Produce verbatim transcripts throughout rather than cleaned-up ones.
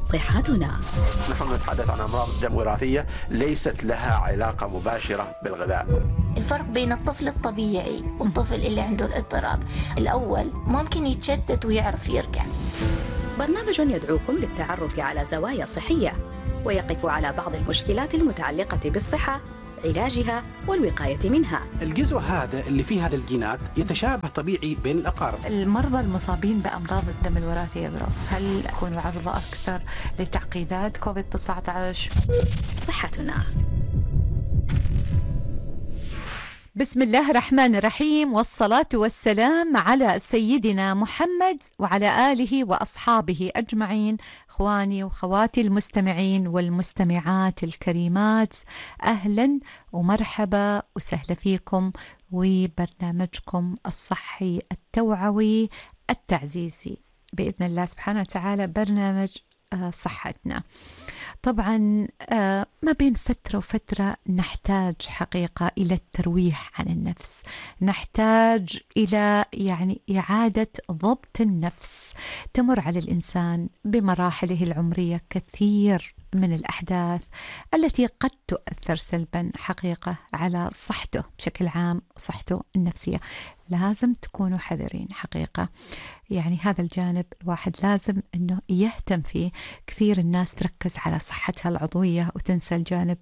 صحتنا. نحن نتحدث عن أمراض الدم وراثية ليست لها علاقة مباشرة بالغذاء. الفرق بين الطفل الطبيعي والطفل اللي عنده الاضطراب، الأول ممكن يتشتت ويعرف يرجع. برنامج يدعوكم للتعرف على زوايا صحية ويقف على بعض المشكلات المتعلقة بالصحة، علاجها والوقاية منها. الجزء هذا اللي فيه هذا الجينات يتشابه طبيعي بين الأقارب. المرضى المصابين بأمراض الدم الوراثية برو هل يكونوا عرضة أكثر لتعقيدات كوفيد تسعة عشر؟ صحتنا. بسم الله الرحمن الرحيم، والصلاة والسلام على سيدنا محمد وعلى آله وأصحابه أجمعين. إخواني وخواتي المستمعين والمستمعات الكريمات، أهلا ومرحبا وسهلا فيكم وبرنامجكم الصحي التوعوي التعزيزي بإذن الله سبحانه وتعالى، برنامج صحتنا. طبعا ما بين فترة وفترة نحتاج حقيقة إلى الترويح عن النفس، نحتاج إلى يعني إعادة ضبط النفس. تمر على الإنسان بمراحله العمرية كثير من الأحداث التي قد تؤثر سلبا حقيقة على صحته بشكل عام وصحته النفسية. لازم تكونوا حذرين حقيقة، يعني هذا الجانب الواحد لازم أنه يهتم فيه. كثير الناس تركز على صحتها العضوية وتنسى الجانب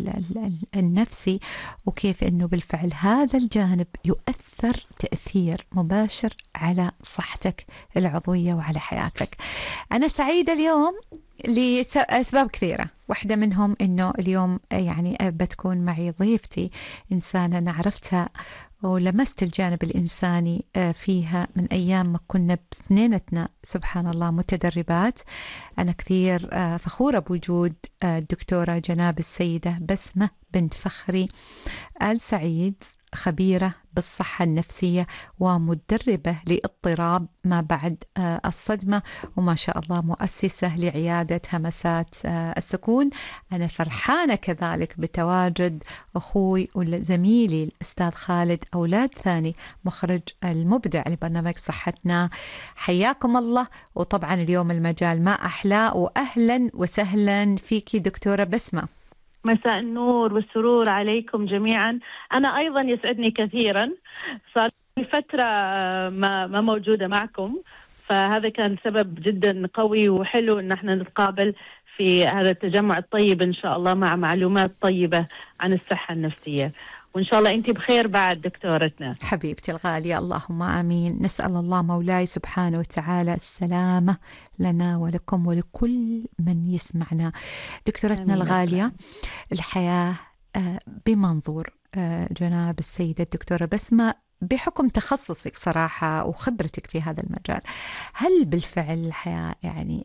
النفسي، وكيف أنه بالفعل هذا الجانب يؤثر تأثير مباشر على صحتك العضوية وعلى حياتك. أنا سعيدة اليوم لأسباب كثيرة، واحدة منهم أنه اليوم يعني بتكون معي ضيفتي إنسانة أنا عرفتها ولمست الجانب الإنساني فيها من أيام ما كنا باثنينتنا سبحان الله متدربات. أنا كثير فخورة بوجود الدكتورة جناب السيدة بسمة بنت فخري آل سعيد، خبيرة بالصحة النفسية ومدربة لاضطراب ما بعد الصدمة، وما شاء الله مؤسسة لعيادة همسات السكون. أنا فرحانة كذلك بتواجد أخوي وزميلي الأستاذ خالد أولاد ثاني، مخرج المبدع لبرنامج صحتنا. حياكم الله. وطبعا اليوم المجال ما أحلى، وأهلا وسهلا فيكي دكتورة بسمة. مساء النور والسرور عليكم جميعا. أنا أيضا يسعدني كثيرا، صار فترة ما, ما موجودة معكم، فهذا كان سبب جدا قوي وحلو أن احنا نتقابل في هذا التجمع الطيب إن شاء الله مع معلومات طيبة عن الصحة النفسية. وإن شاء الله أنت بخير بعد دكتورتنا. حبيبتي الغالية، اللهم آمين. نسأل الله مولاي سبحانه وتعالى السلامة لنا ولكم ولكل من يسمعنا. دكتورتنا الغالية، الحياة بمنظور جناب السيدة الدكتورة بسمة بحكم تخصصك صراحة وخبرتك في هذا المجال، هل بالفعل الحياة يعني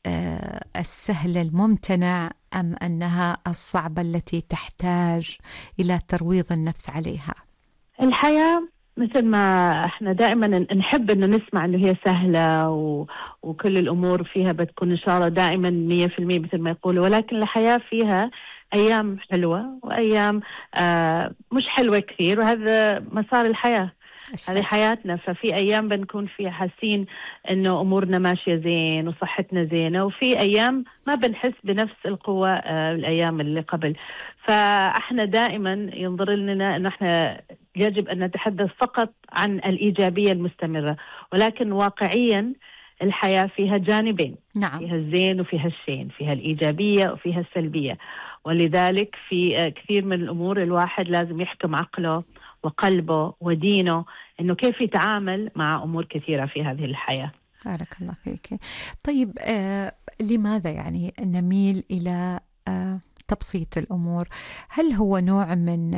السهلة الممتنع أم أنها الصعبة التي تحتاج إلى ترويض النفس عليها؟ الحياة مثل ما احنا دائما نحب أن نسمع أنه هي سهلة و... وكل الأمور فيها بتكون إن شاء الله دائما مية في المية مثل ما يقولوا، ولكن الحياة فيها أيام حلوة وأيام آه مش حلوة كثير، وهذا مسار الحياة، هذه حياتنا. ففي أيام بنكون فيها حاسين إنه أمورنا ماشية زين وصحتنا زينة، وفي أيام ما بنحس بنفس القوة آه الأيام اللي قبل. فإحنا دائما ينظر لنا إنه إحنا يجب أن نتحدث فقط عن الإيجابية المستمرة، ولكن واقعيا الحياة فيها جانبين. نعم. فيها الزين وفيها الشين، فيها الإيجابية وفيها السلبية، ولذلك في كثير من الأمور الواحد لازم يحكم عقله وقلبه ودينه إنه كيف يتعامل مع أمور كثيرة في هذه الحياة. بارك الله فيك. طيب آه لماذا يعني نميل إلى آه تبسيط الأمور؟ هل هو نوع من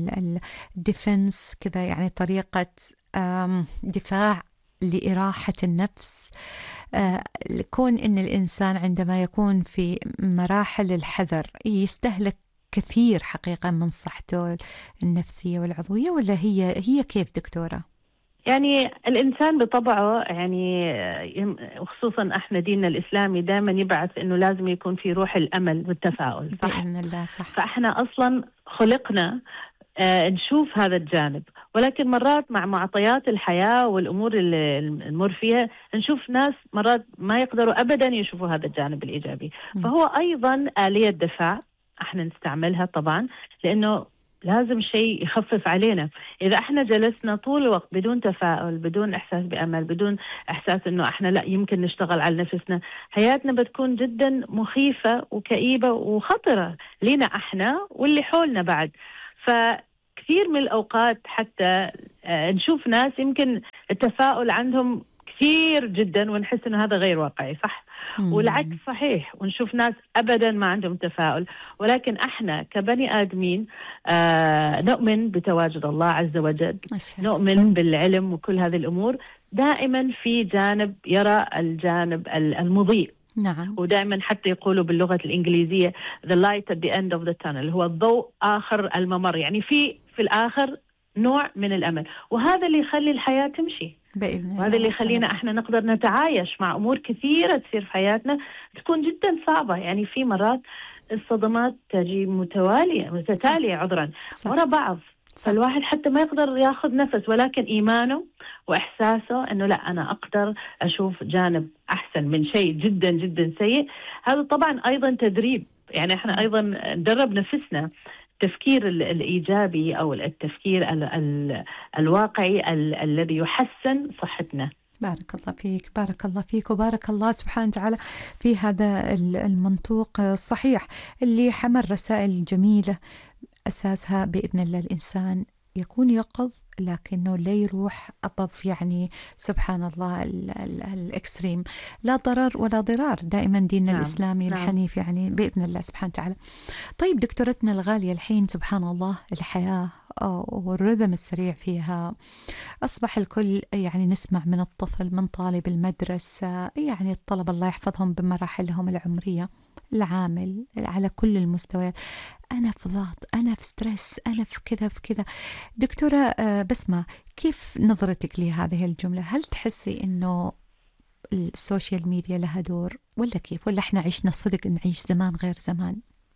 الديفنس كذا، يعني طريقة دفاع لإراحة النفس؟ آه كون إن الإنسان عندما يكون في مراحل الحذر يستهلك كثير حقيقة من صحته النفسية والعضوية، ولا هي هي كيف دكتورة؟ يعني الإنسان بطبعه يعني وخصوصا احنا ديننا الإسلامي دائما يبعث إنه لازم يكون في روح الأمل والتفاؤل، صح؟ بإذن الله، صح. فاحنا أصلا خلقنا آه نشوف هذا الجانب، ولكن مرات مع معطيات الحياة والأمور اللي نمر فيها نشوف ناس مرات ما يقدروا أبدا يشوفوا هذا الجانب الإيجابي. فهو أيضا آلية دفاع احنا نستعملها طبعا، لأنه لازم شيء يخفف علينا. إذا احنا جلسنا طول الوقت بدون تفاؤل، بدون إحساس بأمل، بدون إحساس إنه احنا لا يمكن نشتغل على نفسنا، حياتنا بتكون جدا مخيفة وكئيبة وخطرة لنا احنا واللي حولنا بعد. فكثير من الأوقات حتى نشوف ناس يمكن التفاؤل عندهم كثير جدا ونحس إنه هذا غير واقعي، صح؟ والعكس صحيح، ونشوف ناس أبدا ما عندهم تفاؤل. ولكن احنا كبني آدمين آه نؤمن بتواجد الله عز وجل، نؤمن بالعلم وكل هذه الأمور. دائما في جانب يرى الجانب المضيء. نعم. ودائما حتى يقولوا باللغة الإنجليزية the light at the end of the tunnel، هو الضوء آخر الممر، يعني في في الآخر نوع من الأمل. وهذا اللي يخلي الحياة تمشي، وهذا اللي يخلينا احنا نقدر نتعايش مع امور كثيره تصير في حياتنا تكون جدا صعبه. يعني في مرات الصدمات تجي متواليه متتاليه عذرا ورا بعض، فالواحد حتى ما يقدر ياخذ نفس، ولكن ايمانه واحساسه انه لا انا اقدر اشوف جانب احسن من شيء جدا جدا سيء. هذا طبعا ايضا تدريب، يعني احنا ايضا ندرب نفسنا التفكير الإيجابي أو التفكير ال ال الواقعي ال الذي يحسن صحتنا. بارك الله فيك، بارك الله فيك، وبارك الله سبحانه وتعالى في هذا المنطوق الصحيح اللي حمل رسائل جميلة أساسها بإذن الله الإنسان يكون يقظ لكنه لا يروح أبف، يعني سبحان الله الإكستريم، لا ضرر ولا ضرار، دائما ديننا نعم. الإسلامي نعم. الحنيف يعني بإذن الله سبحانه وتعالى. طيب دكتورتنا الغالية، الحين سبحان الله الحياة والرذم السريع فيها أصبح الكل يعني نسمع من الطفل، من طالب المدرسة، يعني الطلبة الله يحفظهم بمراحلهم العمرية، العامل على كل المستويات، أنا في ضغط، أنا في ستريس، أنا في كذا في كذا. دكتورة بسمة، كيف نظرتك لهذه الجملة؟ هل تحسي إنه السوشيال ميديا لها دور ولا كيف؟ ولا إحنا عشنا صدق نعيش زمان غير زمان؟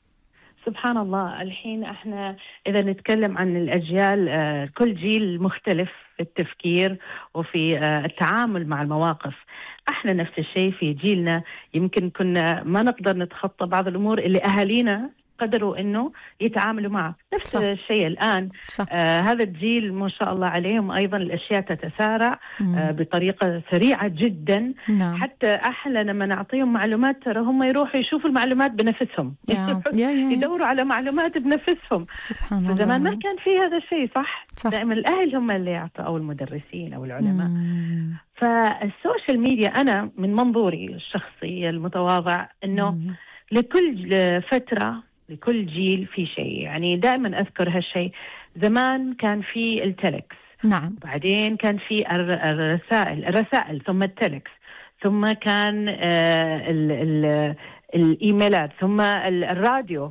سبحان الله. الحين احنا إذا نتكلم عن الأجيال، كل جيل مختلف في التفكير وفي التعامل مع المواقف. احنا نفس الشيء في جيلنا، يمكن كنا ما نقدر نتخطى بعض الأمور اللي أهالينا قدروا إنه يتعاملوا معه. نفس صح. الشيء الآن آه هذا الجيل ما شاء الله عليهم أيضا الأشياء تتسارع آه بطريقة سريعة جدا. نعم. حتى أحلى لما نعطيهم معلومات ترى هم يروحوا يشوفوا المعلومات بنفسهم. يا. يا يا يدوروا على معلومات بنفسهم. سبحان الله. زمان ما كان في هذا الشيء، صح؟ صح. دائما الأهل هم اللي يعطوا أو المدرسين أو العلماء. مم. فالسوشيال ميديا أنا من منظوري الشخصي المتواضع إنه مم. لكل فترة لكل جيل في شيء. يعني دائما أذكر هالشيء. زمان كان في التلكس، نعم، بعدين كان في الرسائل الرسائل ثم التلكس، ثم كان آه ال ال الإيميلات، ثم الراديو،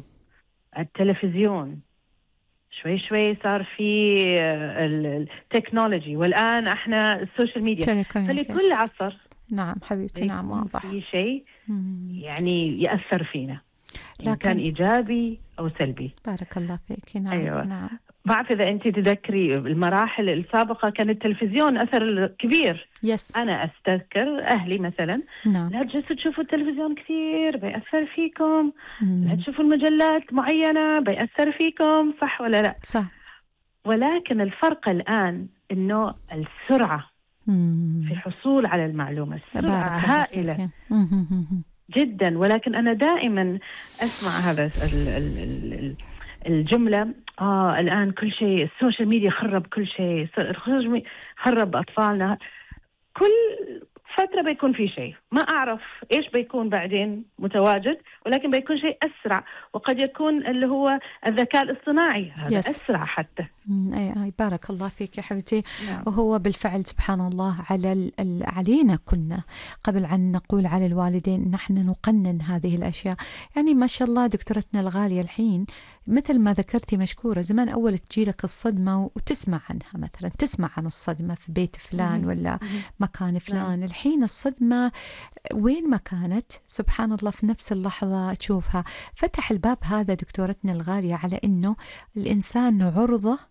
التلفزيون، شوي شوي صار في آه التكنولوجي، والآن احنا السوشيال ميديا. فلكل عصر نعم حبيبتي نعم واضح في شيء يعني يأثر فينا، لكن كان إيجابي أو سلبي. بارك الله فيك. نعم. أيوة. نعم. بعرف إذا أنت تذكري المراحل السابقة كان التلفزيون أثر كبير. يس. أنا أستذكر أهلي مثلا نعم. لا تجلسوا تشوفوا التلفزيون كثير بيأثر فيكم. مم. لا تشوفوا المجلات معينة بيأثر فيكم، صح ولا لا؟ صح. ولكن الفرق الآن إنه السرعة مم. في الحصول على المعلومة، السرعة هائلة جدا. ولكن أنا دائما أسمع هذا الجملة، آه الآن كل شيء السوشيال ميديا خرب كل شيء، خرب أطفالنا. كل فترة بيكون في شيء ما أعرف إيش بيكون بعدين متواجد، ولكن بيكون شيء أسرع، وقد يكون اللي هو الذكاء الاصطناعي هذا yes. أسرع حتى. أي أي بارك الله فيك يا حبيبتي. نعم. وهو بالفعل سبحان الله على علينا كنا قبل أن نقول على الوالدين نحن نقنن هذه الأشياء. يعني ما شاء الله دكتورتنا الغالية الحين مثل ما ذكرتي مشكورة، زمان أول تجيلك الصدمة وتسمع عنها، مثلا تسمع عن الصدمة في بيت فلان مم. ولا مم. مكان فلان. مم. الحين الصدمة وين ما كانت سبحان الله في نفس اللحظة تشوفها. فتح الباب هذا دكتورتنا الغالية على إنه الإنسان عرضة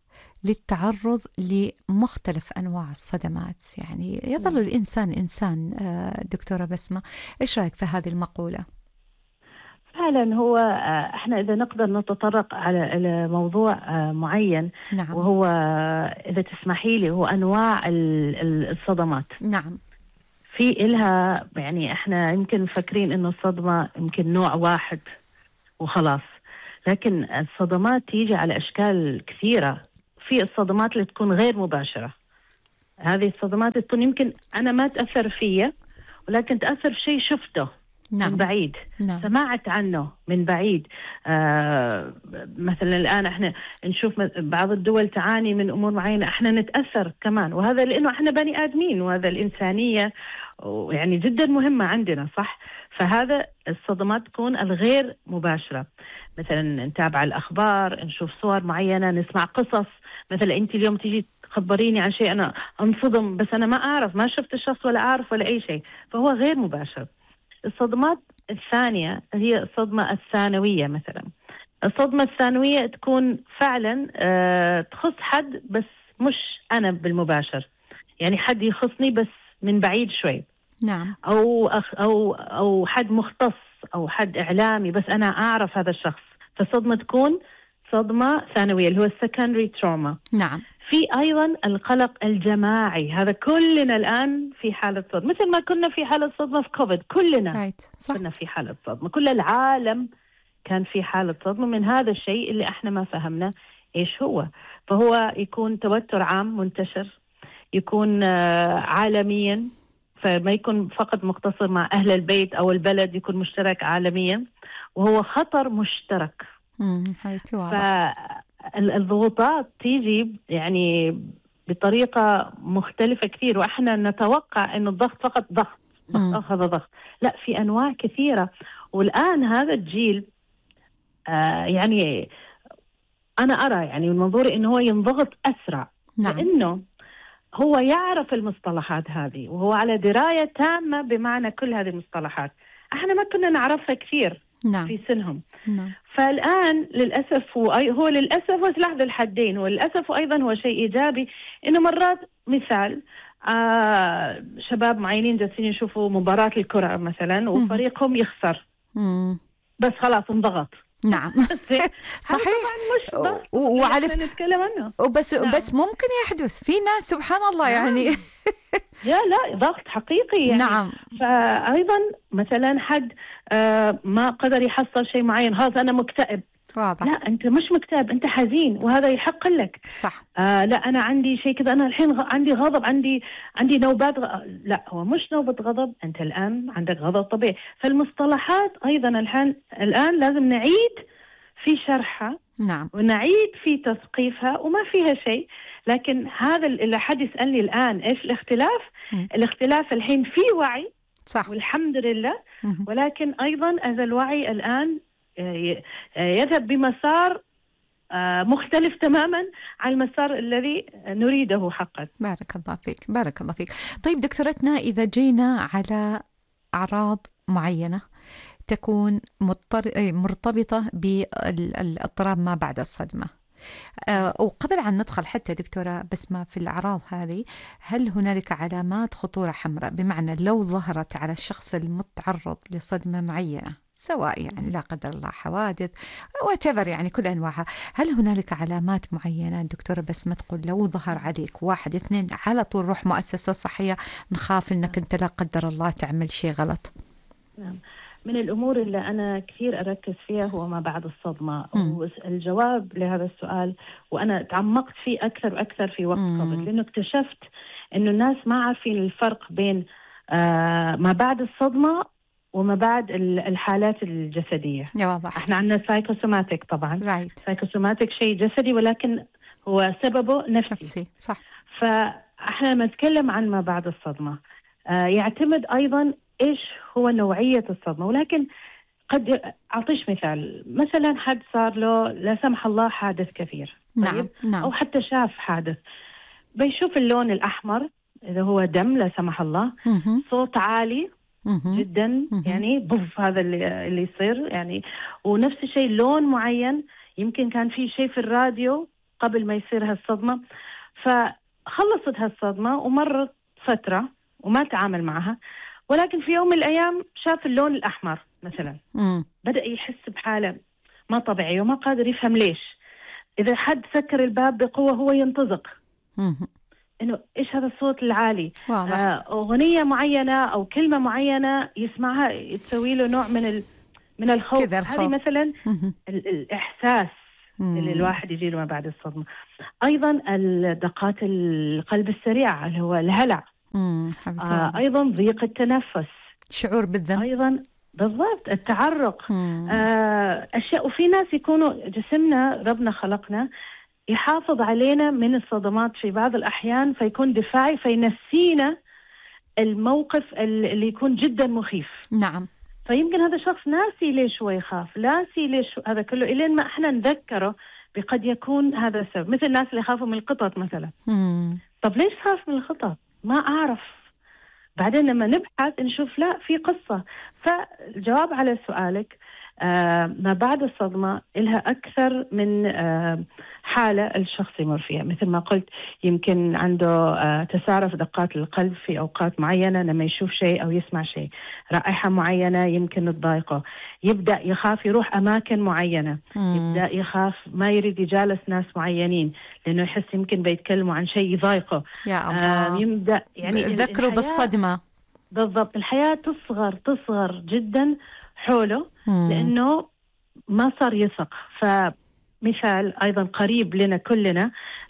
للتعرض لمختلف أنواع الصدمات؟ يعني يظل الإنسان إنسان. دكتورة بسمة، إيش رأيك في هذه المقولة؟ فعلا هو احنا اذا نقدر نتطرق على موضوع معين. نعم. وهو اذا تسمحي لي هو انواع الصدمات. نعم. في إلها يعني احنا يمكن مفكرين انه الصدمة يمكن نوع واحد وخلاص، لكن الصدمات تيجي على اشكال كثيرة. في الصدمات اللي تكون غير مباشرة، هذه الصدمات تكون يمكن انا ما تأثر فيا ولكن تأثر في شيء شفته. نعم. من بعيد. نعم. سمعت عنه من بعيد. آه مثلا الآن احنا نشوف بعض الدول تعاني من أمور معينة، احنا نتأثر كمان، وهذا لأنه احنا بني آدمين، وهذا الإنسانية يعني جدا مهمة عندنا، صح؟ فهذا الصدمات تكون الغير مباشرة، مثلا نتابع الأخبار، نشوف صور معينة، نسمع قصص. مثلا أنت اليوم تيجي تخبريني عن شيء أنا أنصدم، بس أنا ما أعرف، ما شفت الشخص ولا أعرف ولا أي شيء، فهو غير مباشر. الصدمات الثانية هي الصدمة الثانوية. مثلا الصدمة الثانوية تكون فعلا أه تخص حد بس مش أنا بالمباشر، يعني حد يخصني بس من بعيد شوي. نعم. أو أخ أو أو حد مختص أو حد إعلامي بس أنا أعرف هذا الشخص، فالصدمة تكون صدمة ثانوية اللي هو secondary trauma. نعم. في أيضا القلق الجماعي، هذا كلنا الآن في حالة صدمة، مثل ما كنا في حالة صدمة في كوفيد، كلنا right. صح. كنا في حالة صدمة، كل العالم كان في حالة صدمة من هذا الشيء اللي احنا ما فهمنا إيش هو. فهو يكون توتر عام منتشر، يكون عالميا، فما يكون فقط مقتصر مع أهل البيت أو البلد، يكون مشترك عالميا، وهو خطر مشترك. فالضغوطات تيجي يعني بطريقة مختلفة كثير، وإحنا نتوقع إنه الضغط فقط ضغط، ضغط هذا ضغط، لا، في أنواع كثيرة. والآن هذا الجيل آه يعني أنا أرى يعني من منظوري إنه هو ينضغط أسرع. نعم. لأنه هو يعرف المصطلحات هذه، وهو على دراية تامة بمعنى كل هذه المصطلحات، احنا ما كنا نعرفها كثير. نعم. في سنهم. نعم. فالآن للأسف هو, هو للأسف هو سلاح ذو الحدين، وللأسف أيضا هو شيء إيجابي، إنه مرات مثال آه شباب معينين جالسين يشوفوا مباراة الكرة مثلا وفريقهم يخسر، مم. بس خلاص انضغط. نعم. صحيح. وعلى نتكلم عنه وبس. نعم. بس ممكن يحدث في ناس سبحان الله. نعم. يعني يا لا ضغط حقيقي يعني. نعم. فأيضا مثلا حد آه ما قدر يحصل شيء معين، خلاص أنا مكتئب. واضح. لا، أنت مش مكتئب، أنت حزين، وهذا يحق لك. صح. آه لا، أنا عندي شيء كذا، أنا الحين غ... عندي غضب، عندي عندي نوبات غ... لا، هو مش نوبة غضب، أنت الآن عندك غضب طبيعي. فالمصطلحات أيضا الآن الآن لازم نعيد في شرحها. نعم. ونعيد في تثقيفها، وما فيها شيء. لكن هذا اللي حد يسألني الآن إيش الاختلاف؟ م. الاختلاف الحين في وعي. صح. والحمد لله. م. ولكن أيضا هذا الوعي الآن يذهب بمسار مختلف تماما عن المسار الذي نريده حقا. بارك الله فيك، بارك الله فيك. طيب دكتورتنا، إذا جينا على أعراض معينة تكون مرتبطة بالاضطراب ما بعد الصدمة، وقبل أن ندخل حتى دكتورة بسمة في الأعراض هذه، هل هنالك علامات خطورة حمراء؟ بمعنى لو ظهرت على الشخص المتعرض لصدمة معينة، سواء يعني لا قدر الله حوادث whatever يعني كل أنواعها، هل هنالك علامات معينة دكتورة بسمة تقول لو ظهر عليك واحد اثنين على طول روح مؤسسة صحية، نخاف أنك أنت لا قدر الله تعمل شيء غلط؟ نعم. من الأمور اللي أنا كثير أركز فيها هو ما بعد الصدمة. والجواب لهذا السؤال وأنا تعمقت فيه أكثر وأكثر في وقت كوفيد، لأنه اكتشفت إنه الناس ما عارفين الفرق بين آه ما بعد الصدمة وما بعد الحالات الجسدية. واضح. احنا عندنا سايكوسوماتيك طبعا. رايت. سايكوسوماتيك شيء جسدي ولكن هو سببه نفسي. نفسي. صح. فاحنا لما نتكلم عن ما بعد الصدمة آه يعتمد أيضا إيش هو نوعية الصدمة. ولكن قد أعطيش مثال، مثلا حد صار له لا سمح الله حادث كثير. نعم. طيب؟ نعم. أو حتى شاف حادث، بيشوف اللون الأحمر إذا هو دم لا سمح الله، م- صوت عالي م- جدا، م- يعني بف هذا اللي, اللي يصير يعني. ونفس الشيء لون معين، يمكن كان في شيء في الراديو قبل ما يصير هالصدمة. فخلصت هالصدمة ومرت فترة وما تعامل معها، ولكن في يوم من الأيام شاف اللون الأحمر مثلا، مم. بدأ يحس بحالة ما طبيعية وما قادر يفهم ليش. إذا حد سكر الباب بقوة هو ينتزق، مم. إنه إيش هذا الصوت العالي. واضح. آه، أغنية معينة أو كلمة معينة يسمعها تسوي له نوع من ال... من الخوف. كذا الخوف. هذه مثلا مم. ال... الإحساس مم. اللي الواحد يجي له ما بعد الصدمة. أيضا الدقات القلب السريعة اللي هو الهلع. مم. آه، أيضا ضيق التنفس، شعور بالذنب. أيضا بالضبط التعرق. مم. آه، أشياء. وفي ناس يكونوا جسمنا ربنا خلقنا يحافظ علينا من الصدمات في بعض الأحيان، فيكون دفاعي فينسينا الموقف اللي يكون جدا مخيف. نعم. فيمكن هذا الشخص ناسي ليش هو يخاف، ناسي ليش هذا كله، إلين ما احنا نذكره بقد يكون هذا السبب. مثل الناس اللي يخافوا من القطط مثلا. مم. طب ليش خاف من القطط؟ ما أعرف. بعدين لما نبحث نشوف لا في قصة. فالجواب على سؤالك، آه ما بعد الصدمة إلها أكثر من آه حالة الشخص يمر فيها. مثل ما قلت يمكن عنده آه تسارع في دقات القلب في أوقات معينة لما يشوف شيء أو يسمع شيء، رائحة معينة يمكن تضايقه، يبدأ يخاف يروح أماكن معينة، مم. يبدأ يخاف ما يريد يجالس ناس معينين لأنه يحس يمكن بيتكلموا عن شيء يضايقه. يا الله. آه يبدأ يعني ذكروا الحياة- بالصدمة. بالضبط، الحياة تصغر تصغر جدا حوله مم. لأنه ما صار يثق. فمثال أيضا قريب لنا كلنا،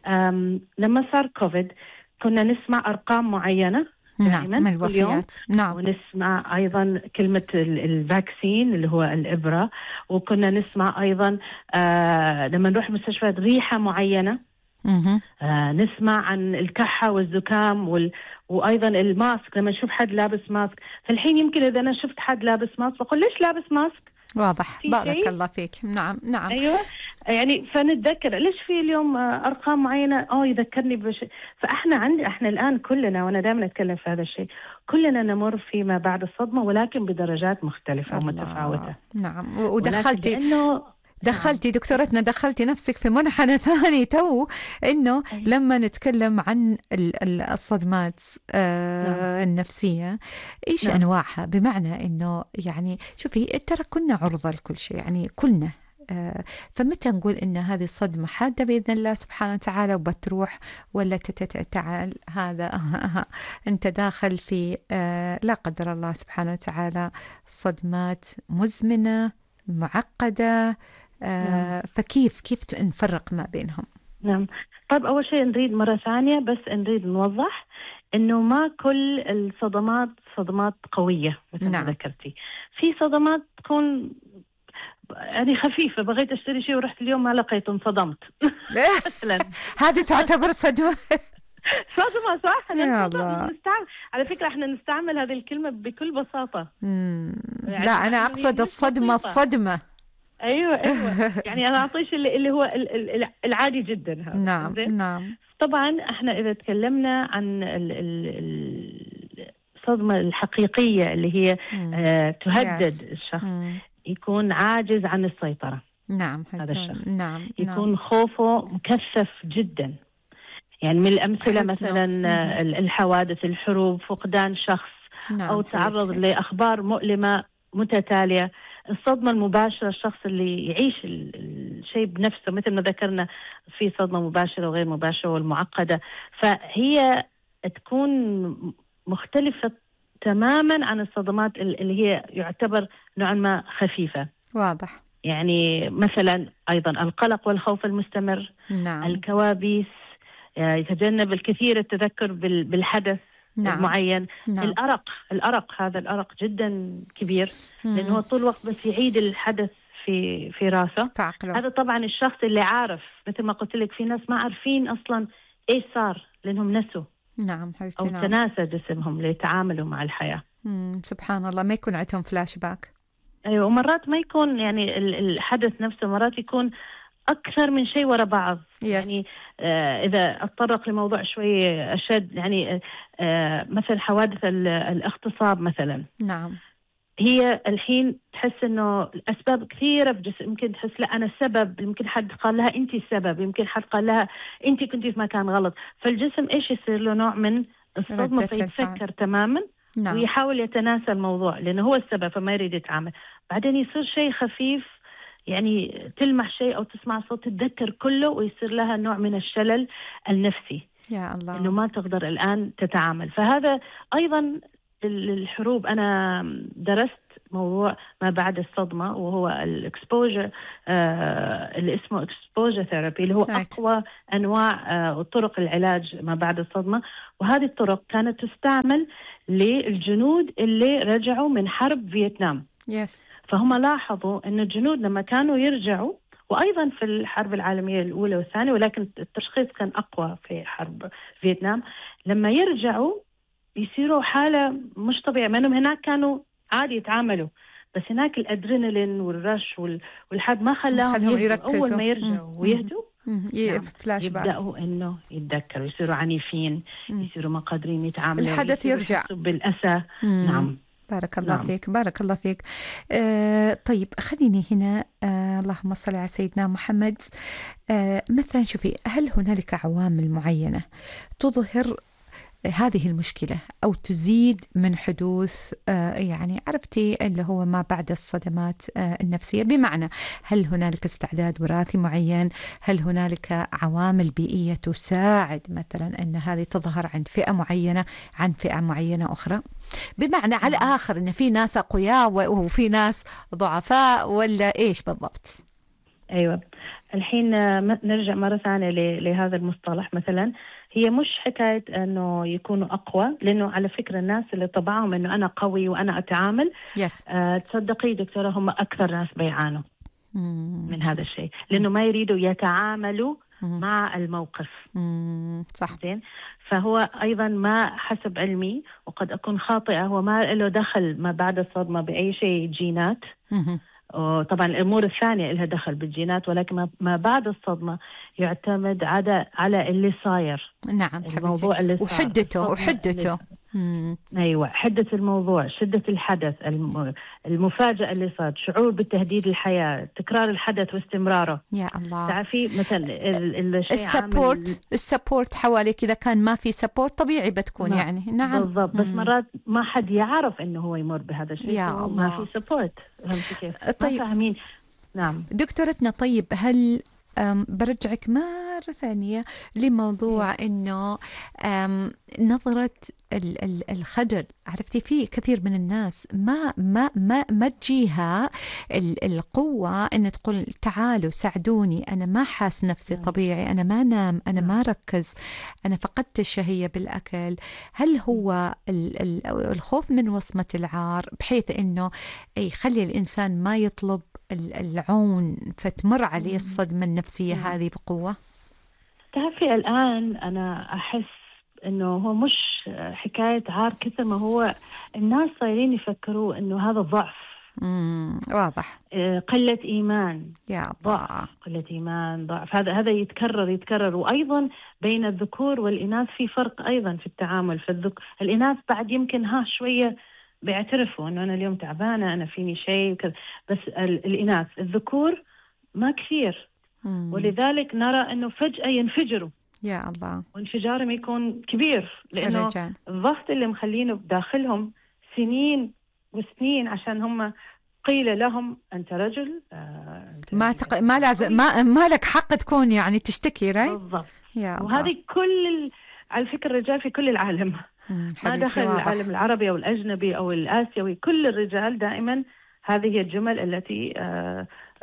لما صار كوفيد كنا نسمع أرقام معينة نعم دائما من كل يوم، الوفيات. نعم. ونسمع أيضا كلمة ال- الفاكسين اللي هو الإبرة، وكنا نسمع أيضا آه لما نروح المستشفيات ريحة معينة، مم. آه نسمع عن الكحة والزكام وال... وأيضا الماسك لما نشوف حد لابس ماسك. فالحين يمكن إذا أنا شفت حد لابس ماسك بقول ليش لابس ماسك؟ واضح. في بارك شيء؟ الله فيك. نعم نعم. أيوة، يعني فنتذكر ليش في اليوم آه، أرقام معينة أو يذكرني بشيء. فإحنا عندي إحنا الآن كلنا، وأنا دائما أتكلم في هذا الشيء، كلنا نمر فيما بعد الصدمة ولكن بدرجات مختلفة ومتفاوتة. نعم. ولكن ودخلتي لأنه دخلتي دكتورتنا دخلتي نفسك في منحنى ثاني تو، انه أيوة. لما نتكلم عن ال- ال- الصدمات آه النفسية، ايش نعم. انواعها؟ بمعنى انه يعني شوفي ترى كنا عرضة لكل شيء، يعني كلنا آه فمتى نقول ان هذه الصدمة حادة بإذن الله سبحانه وتعالى وبتروح، ولا تتعال هذا انت داخل في آه لا قدر الله سبحانه وتعالى صدمات مزمنة معقدة. آه فكيف كيف نفرق ما بينهم؟ نعم. طيب أول شيء نريد مرة ثانية بس نريد نوضح إنه ما كل الصدمات صدمات قوية مثل نعم. ما ذكرتي. في صدمات تكون يعني خفيفة، بغيت أشتري شيء ورحت اليوم ما لقيته انصدمت مثلا. هذه تعتبر صدمة؟ صدمة صح؟ يا أنا الله. نستعمل على فكرة احنا نستعمل هذه الكلمة بكل بساطة. مم. يعني لا أنا يعني أقصد مش الصدمة بسيطة. الصدمة. أيوة أيوة يعني أنا أعطيش اللي, اللي هو ال- ال- العادي جدا هذا. نعم زين؟ نعم. طبعا احنا إذا تكلمنا عن ال- ال- الصدمة الحقيقية اللي هي مم. آه تهدد Yes. الشخص، مم. يكون عاجز عن السيطرة، نعم هذا حسون. الشخص. نعم يكون نعم. خوفه مكثف جدا. يعني من الأمثلة حزنه. مثلا مم. آه، الحوادث، الحروب، فقدان شخص، نعم أو تعرض حبيبتي. لأخبار مؤلمة متتالية. الصدمة المباشرة، الشخص اللي يعيش ال- الشيء بنفسه مثل ما ذكرنا في صدمة مباشرة وغير مباشرة والمعقدة، فهي تكون مختلفة تماما عن الصدمات ال- اللي هي يعتبر نوعا ما خفيفة. واضح. يعني مثلا أيضا القلق والخوف المستمر، نعم الكوابيس، آه، يتجنب الكثير التذكر بال- بالحدث نعم. معين. نعم. الأرق الأرق هذا الأرق جدا كبير، مم. لأنه هو طول الوقت بس يعيد الحدث في في راسه. فعقله. هذا طبعا الشخص اللي عارف، مثل ما قلت لك في ناس ما عارفين أصلا إيش صار لأنهم نسوا نعم حبيبتي. أو نعم. تناسى جسمهم ليتعاملوا مع الحياة. مم. سبحان الله ما يكون عندهم فلاش باك. أيوة، ومرات ما يكون يعني ال- الحدث نفسه، مرات يكون أكثر من شيء ورا بعض. Yes. يعني آه إذا أتطرق لموضوع شوي أشد، يعني آه مثل حوادث ال- الاغتصاب مثلا، نعم هي الحين تحس إنه الأسباب كثيرة في جسم، يمكن تحس لا أنا السبب، يمكن حد قال لها أنت السبب، يمكن حد قال لها أنت كنتي في مكان غلط. فالجسم إيش يصير له نوع من الصدمة ردة فيتفكر الفعل. تماما نعم. ويحاول يتناسى الموضوع لأنه هو السبب فما يريد يتعامل. بعدين يصير شيء خفيف، يعني تلمح شيء أو تسمع صوت تتذكر كله ويصير لها نوع من الشلل النفسي، يا الله. إنه ما تقدر الآن تتعامل. فهذا أيضا الحروب. أنا درست موضوع ما بعد الصدمة وهو الإكسبوجر آه اللي اسمه إكسبوجر ثيرابي، اللي هو right. أقوى أنواع آه وطرق العلاج ما بعد الصدمة. وهذه الطرق كانت تستعمل للجنود اللي رجعوا من حرب فيتنام. yes. فهم لاحظوا أن الجنود لما كانوا يرجعوا، وأيضا في الحرب العالمية الأولى والثانية، ولكن التشخيص كان أقوى في حرب فيتنام، لما يرجعوا يصيروا حالة مش طبيعية. ما أنهم هناك كانوا عادي يتعاملوا، بس هناك الأدرينالين والرش والحد ما خلاهم يركزوا. أول ما يرجعوا ويهدوا نعم. فلاش باك. يبدأوا إنه يتذكروا، يصيروا عنيفين، يصيروا ما قادرين يتعاملوا، الحدث يرجع بالأسى. نعم. بارك الله نعم. فيك، بارك الله فيك. آه طيب خليني هنا، آه اللهم صل على سيدنا محمد. آه مثلا شوفي، هل هنالك عوامل معينة تظهر هذه المشكلة أو تزيد من حدوث آه يعني عرفتي اللي هو ما بعد الصدمات آه النفسية؟ بمعنى هل هنالك استعداد وراثي معين؟ هل هنالك عوامل بيئية تساعد مثلا أن هذه تظهر عند فئة معينة عن فئة معينة أخرى؟ بمعنى على الآخر أن في ناس أقوياء وفي ناس ضعفاء، ولا إيش بالضبط؟ أيوة، الحين نرجع مرة ثانية لهذا المصطلح. مثلا هي مش حكاية أنه يكونوا أقوى، لأنه على فكرة الناس اللي طبعهم أنه أنا قوي وأنا أتعامل yes. آه تصدقي دكتورة هم أكثر ناس بيعانوا من هذا الشيء، لأنه ما يريدوا يتعاملوا مع الموقف. صح. زين. فهو أيضا ما حسب علمي، وقد أكون خاطئة، هو ما له دخل ما بعد الصدمة بأي شيء جينات. طبعا الأمور الثانية لها دخل بالجينات، ولكن ما بعد الصدمة يعتمد على على اللي صاير. نعم الموضوع اللي صار وحدته وحدته اللي... أيوة، حدة الموضوع، شدة الحدث، الم... المفاجأة اللي صارت، شعور بالتهديد الحياة، تكرار الحدث واستمراره. يا الله. تعرفي مثلا الشيء السبورت عامل... السبورت حواليك، إذا كان ما في سبورت طبيعي بتكون ما. يعني نعم بالضبط. بس مرات ما حد يعرف إنه هو يمر بهذا الشيء، يا الله. ما في سبورت. فهمتي كيف؟ طيب. ما فاهمين. نعم دكتورتنا، طيب هل برجعك مرة ثانية لموضوع إنه نظرة الخجل. عرفتي في كثير من الناس ما ما ما ما تجيها القوة إن تقول تعالوا ساعدوني، أنا ما حاس نفسي طبيعي، أنا ما نام، أنا ما ركز، أنا فقدت الشهية بالأكل. هل هو الخوف من وصمة العار بحيث إنه يخلي الإنسان ما يطلب العون فتمر عليه الصدمة النفسية هذه بقوة؟ تعرفي الآن أنا أحس إنه هو مش حكاية عار كثر ما هو الناس صايرين يفكروا إنه هذا ضعف. امم واضح. قلة إيمان. يا ضعف، قلة إيمان، ضعف. هذا هذا يتكرر يتكرر. وأيضا بين الذكور والإناث في فرق أيضا في التعامل. في الذك... الإناث بعد يمكن ها شوية بيعترفوا إنه أنا اليوم تعبانة، أنا فيني شيء وكذا، بس الإناث، الذكور ما كثير. مم. ولذلك نرى إنه فجأة ينفجروا. يا الله. وانفجارهم يكون كبير، لأنه الرجال. الضغط اللي مخلينه بداخلهم سنين وسنين، عشان هم قيل لهم أنت رجل، آه أنت ما تق... ما لازم ما ما لك حق تكون يعني تشتكي راي. بالضبط. يا الله. وهذه كل ال... على فكرة الرجال في كل العالم، ما دخل العالم العربي أو الأجنبي أو الآسيوي، كل الرجال دائما هذه هي الجمل التي